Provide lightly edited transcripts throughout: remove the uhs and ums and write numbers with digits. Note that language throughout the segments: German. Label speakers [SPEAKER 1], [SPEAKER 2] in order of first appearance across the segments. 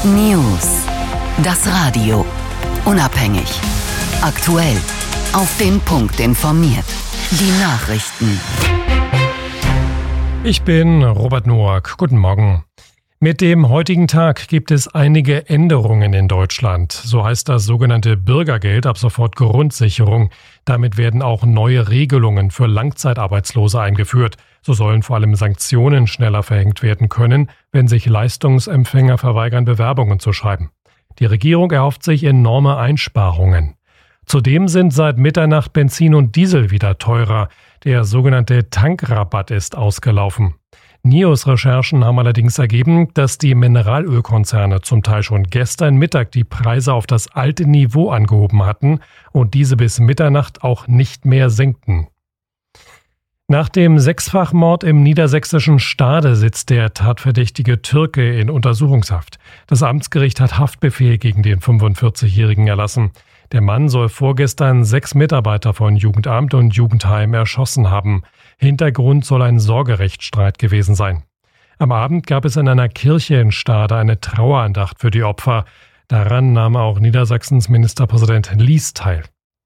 [SPEAKER 1] News. Das Radio. Unabhängig. Aktuell. Auf den Punkt informiert. Die Nachrichten.
[SPEAKER 2] Ich bin Robert Noack. Guten Morgen. Mit dem heutigen Tag gibt es einige Änderungen in Deutschland. So heißt das sogenannte Bürgergeld ab sofort Grundsicherung. Damit werden auch neue Regelungen für Langzeitarbeitslose eingeführt. So sollen vor allem Sanktionen schneller verhängt werden können, wenn sich Leistungsempfänger verweigern, Bewerbungen zu schreiben. Die Regierung erhofft sich enorme Einsparungen. Zudem sind seit Mitternacht Benzin und Diesel wieder teurer. Der sogenannte Tankrabatt ist ausgelaufen. NIOS-Recherchen haben allerdings ergeben, dass die Mineralölkonzerne zum Teil schon gestern Mittag die Preise auf das alte Niveau angehoben hatten und diese bis Mitternacht auch nicht mehr senkten. Nach dem Sechsfachmord im niedersächsischen Stade sitzt der tatverdächtige Türke in Untersuchungshaft. Das Amtsgericht hat Haftbefehl gegen den 45-Jährigen erlassen. Der Mann soll vorgestern 6 Mitarbeiter von Jugendamt und Jugendheim erschossen haben. Hintergrund soll ein Sorgerechtsstreit gewesen sein. Am Abend gab es in einer Kirche in Stade eine Trauerandacht für die Opfer. Daran nahm auch Niedersachsens Ministerpräsident Lies teil.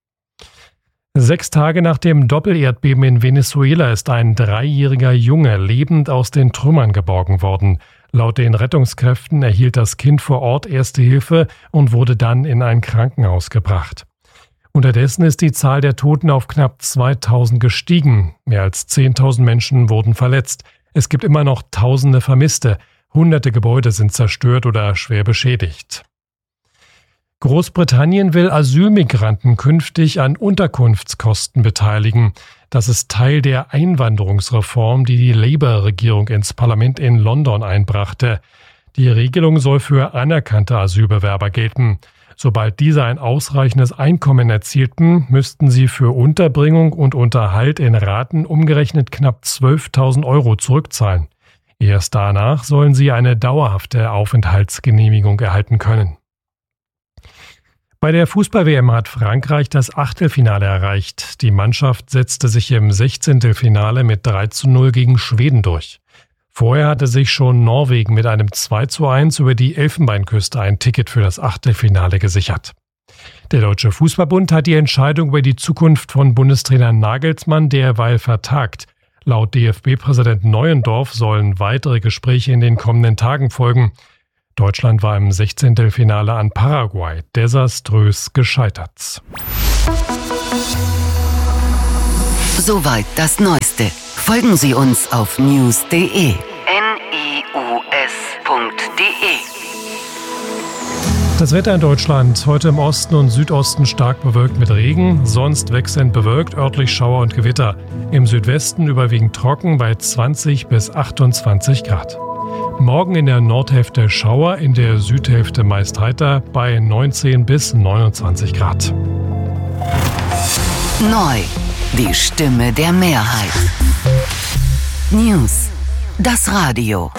[SPEAKER 2] 6 Tage nach dem Doppelerdbeben in Venezuela ist ein 3-jähriger Junge lebend aus den Trümmern geborgen worden. Laut den Rettungskräften erhielt das Kind vor Ort erste Hilfe und wurde dann in ein Krankenhaus gebracht. Unterdessen ist die Zahl der Toten auf knapp 2000 gestiegen. Mehr als 10.000 Menschen wurden verletzt. Es gibt immer noch Tausende Vermisste. Hunderte Gebäude sind zerstört oder schwer beschädigt. Großbritannien will Asylmigranten künftig an Unterkunftskosten beteiligen. Das ist Teil der Einwanderungsreform, die die Labour-Regierung ins Parlament in London einbrachte. Die Regelung soll für anerkannte Asylbewerber gelten. Sobald diese ein ausreichendes Einkommen erzielten, müssten sie für Unterbringung und Unterhalt in Raten umgerechnet knapp 12.000 € zurückzahlen. Erst danach sollen sie eine dauerhafte Aufenthaltsgenehmigung erhalten können. Bei der Fußball-WM hat Frankreich das Achtelfinale erreicht. Die Mannschaft setzte sich im 16. Finale mit 3:0 gegen Schweden durch. Vorher hatte sich schon Norwegen mit einem 2:1 über die Elfenbeinküste ein Ticket für das Achtelfinale gesichert. Der Deutsche Fußballbund hat die Entscheidung über die Zukunft von Bundestrainer Nagelsmann derweil vertagt. Laut DFB-Präsident Neuendorf sollen weitere Gespräche in den kommenden Tagen folgen. Deutschland war im 16. Finale an Paraguay desaströs gescheitert.
[SPEAKER 1] Soweit das Neueste. Folgen Sie uns auf news.de. news.de.
[SPEAKER 2] Das Wetter in Deutschland. Heute im Osten und Südosten stark bewölkt mit Regen, sonst wechselnd bewölkt, örtlich Schauer und Gewitter. Im Südwesten überwiegend trocken bei 20 bis 28 Grad. Morgen in der Nordhälfte Schauer, in der Südhälfte meist heiter bei 19 bis 29 Grad.
[SPEAKER 1] Neu. Die Stimme der Mehrheit. News. Das Radio.